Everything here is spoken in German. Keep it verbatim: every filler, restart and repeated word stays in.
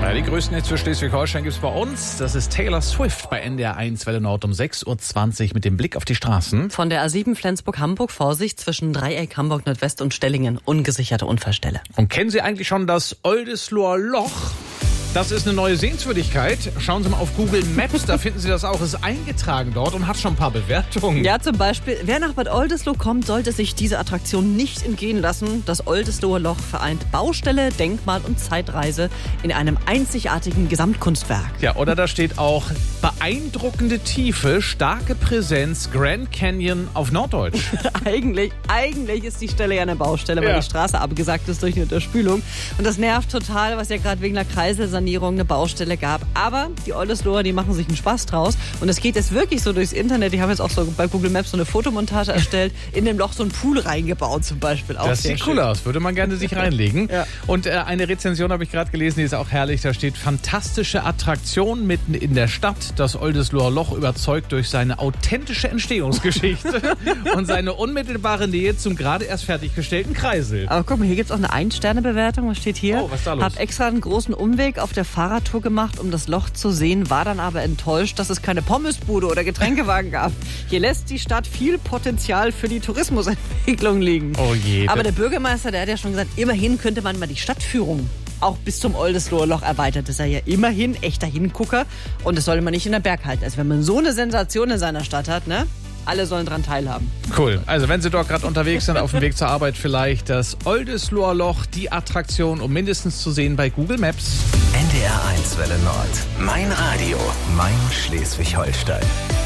Ja, die größten Hits für Schleswig-Holstein gibt's bei uns. Das ist Taylor Swift bei N D R eins Welle Nord um sechs Uhr zwanzig mit dem Blick auf die Straßen. Von der A sieben Flensburg-Hamburg, Vorsicht zwischen Dreieck Hamburg Nordwest und Stellingen. Ungesicherte Unfallstelle. Und kennen Sie eigentlich schon das Oldesloher Loch? Das ist eine neue Sehenswürdigkeit. Schauen Sie mal auf Google Maps, da finden Sie das auch. Ist eingetragen dort und hat schon ein paar Bewertungen. Ja, zum Beispiel, wer nach Bad Oldesloe kommt, sollte sich diese Attraktion nicht entgehen lassen. Das Oldesloher Loch vereint Baustelle, Denkmal und Zeitreise in einem einzigartigen Gesamtkunstwerk. Ja, oder da steht auch beeindruckende Tiefe, starke Präsenz, Grand Canyon auf Norddeutsch. eigentlich, eigentlich ist die Stelle ja eine Baustelle, weil Ja. die Straße abgesackt ist durch eine Unterspülung. Und das nervt total, was ja gerade wegen der Kreiselsanierung eine Baustelle gab. Aber die Oldesloher, die machen sich einen Spaß draus. Und es geht jetzt wirklich so durchs Internet. Die haben jetzt auch so bei Google Maps so eine Fotomontage erstellt. In dem Loch so einen Pool reingebaut zum Beispiel. Auch Das sehr sieht schön. cool aus, würde man gerne sich reinlegen. Ja. Und äh, eine Rezension habe ich gerade gelesen, die ist auch herrlich. Da steht: fantastische Attraktion mitten in der Stadt. Das Oldesloher Loch überzeugt durch seine authentische Entstehungsgeschichte und seine unmittelbare Nähe zum gerade erst fertiggestellten Kreisel. Aber guck mal, hier gibt es auch eine Ein-Sterne-Bewertung. Was steht hier? Oh, was ist da los? Hab extra einen großen Umweg auf der Fahrradtour gemacht, um das Loch zu sehen, war dann aber enttäuscht, dass es keine Pommesbude oder Getränkewagen gab. Hier lässt die Stadt viel Potenzial für die Tourismusentwicklung liegen. Oh je. Aber der Bürgermeister, der hat ja schon gesagt, immerhin könnte man mal die Stadtführung auch bis zum Oldesloher Loch erweitert. Das ist er ja immerhin echter Hingucker und das sollte man nicht in der Berg halten. Also wenn man so eine Sensation in seiner Stadt hat, ne? Alle sollen dran teilhaben. Cool. Also wenn Sie dort gerade unterwegs sind, auf dem Weg zur Arbeit vielleicht, das Oldesloher Loch, die Attraktion, um mindestens zu sehen bei Google Maps. N D R eins Welle Nord. Mein Radio. Mein Schleswig-Holstein.